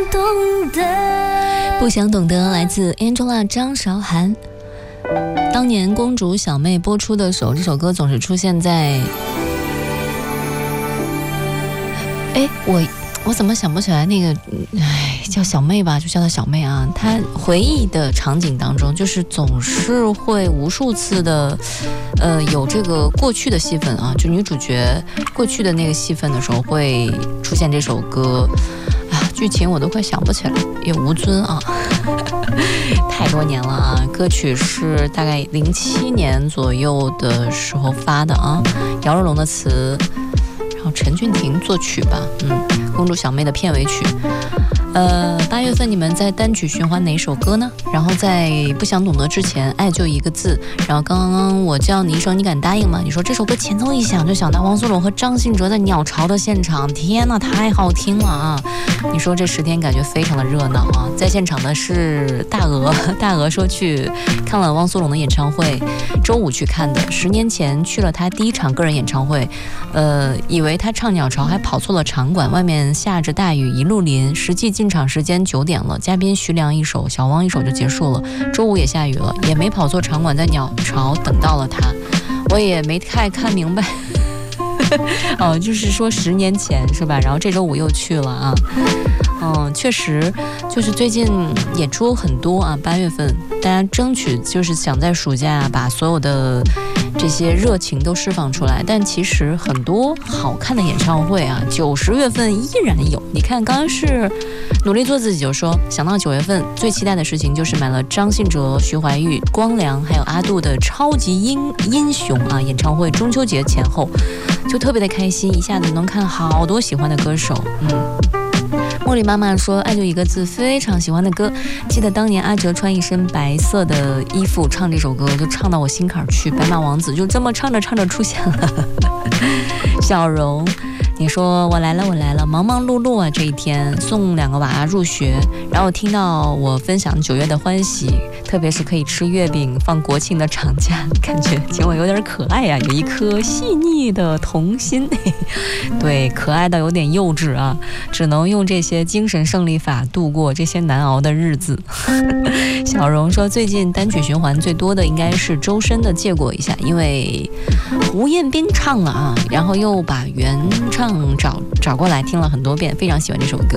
懂得。不想懂得来自 Angela 张韶涵。当年公主小妹播出的这首歌总是出现在我怎么想不起来那个叫小妹吧，就叫她小妹啊。她回忆的场景当中，就是总是会无数次的有这个过去的戏份啊，就女主角过去的那个戏份的时候会出现这首歌啊，剧情我都快想不起来，也无尊啊太多年了啊。歌曲是大概07年左右的时候发的啊，姚若龙的词，然后陈俊廷作曲吧，公主小妹的片尾曲。8月份你们在单曲循环哪首歌呢？然后在不想懂得之前，爱就一个字。然后刚刚我叫你一声，你敢答应吗？你说这首歌前奏一响就想到汪苏泷和张信哲在鸟巢的现场，天哪，太好听了啊！你说这10天感觉非常的热闹啊。在现场的是大鹅说去看了汪苏泷的演唱会，周五去看的，10年前去了他第一场个人演唱会，以为他唱鸟巢还跑错了场馆，外面下着大雨一路淋，实际进场时间9点了，嘉宾徐良一首，小汪一首就结束了。周五也下雨了，也没跑错场馆，在鸟巢等到了他，我也没太看明白就是说10年前是吧？然后这周五又去了啊。确实就是最近演出很多啊，8月份大家争取就是想在暑假把所有的这些热情都释放出来，但其实很多好看的演唱会啊，9、10月份依然有。你看刚刚是努力做自己就说，想到9月份最期待的事情就是买了张信哲、徐怀钰、光良还有阿杜的超级英雄啊演唱会，中秋节前后就特别的开心，一下子能看好多喜欢的歌手。茉莉妈妈说，爱就一个字，非常喜欢的歌。记得当年阿哲穿一身白色的衣服唱这首歌，就唱到我心坎去。白马王子就这么唱着唱着出现了。小荣，你说我来了，忙忙碌碌啊，这一天送2个娃入学，然后听到我分享9月的欢喜，特别是可以吃月饼放国庆的长假，感觉结尾有点可爱呀，有一颗细腻的童心。对，可爱到有点幼稚啊，只能用这些精神胜利法度过这些难熬的日子。小荣说，最近单曲循环最多的应该是周深的借过一下，因为胡彦斌唱了啊，然后又把原唱找过来听了很多遍，非常喜欢这首歌。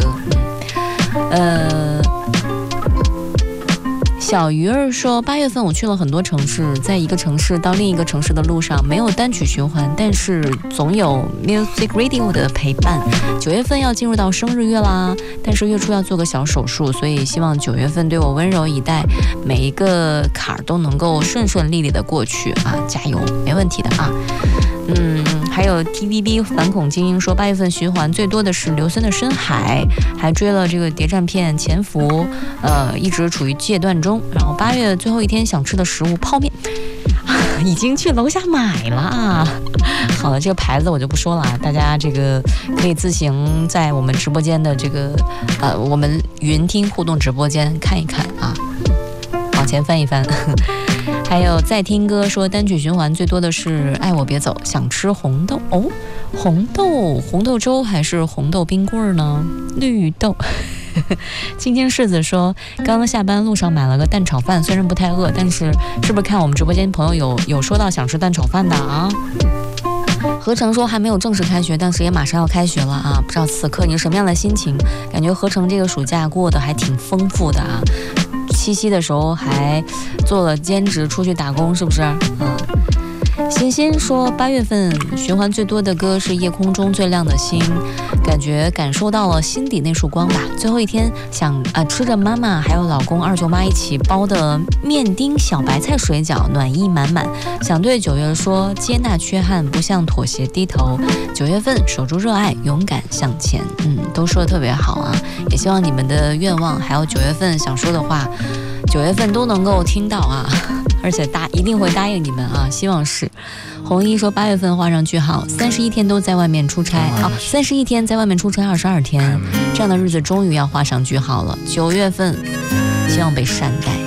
小鱼儿说，8月份我去了很多城市，在一个城市到另一个城市的路上没有单曲循环，但是总有 Music Radio 的陪伴。9月份要进入到生日月啦，但是月初要做个小手术，所以希望9月份对我温柔以待，每一个坎儿都能够顺顺利利的过去啊，加油，没问题的啊。还有 TVB 反恐精英说，8月份循环最多的是刘森的深海，还追了这个谍战片潜伏，一直处于戒断中。然后8月最后一天想吃的食物泡面，已经去楼下买了啊。好了，这个牌子我就不说了啊，大家这个可以自行在我们直播间的这个我们云听互动直播间看一看啊，往前翻一翻。还有在听歌说，单曲循环最多的是爱我别走，想吃红豆哦，红豆粥还是红豆冰棍呢？绿豆。青青柿子说，刚刚下班路上买了个蛋炒饭，虽然不太饿，但是是不是看我们直播间朋友有说到想吃蛋炒饭的啊？何成说还没有正式开学，但是也马上要开学了啊！不知道此刻你是什么样的心情？感觉何成这个暑假过得还挺丰富的啊。7夕的时候还做了兼职出去打工，是不是？欣欣说，8月份循环最多的歌是夜空中最亮的星，感受到了心底那束光吧。最后一天想吃着妈妈还有老公二舅妈一起包的面丁小白菜水饺，暖意满满。想对9月说，接纳缺憾，不向妥协低头。9月份守住热爱，勇敢向前。都说的特别好啊，也希望你们的愿望还有9月份想说的话，9月份都能够听到啊，而且一定会答应你们啊，希望是。红衣说8月份画上句号，31天都在外面出差31天在外面出差22天，这样的日子终于要画上句号了。9月份希望被善待。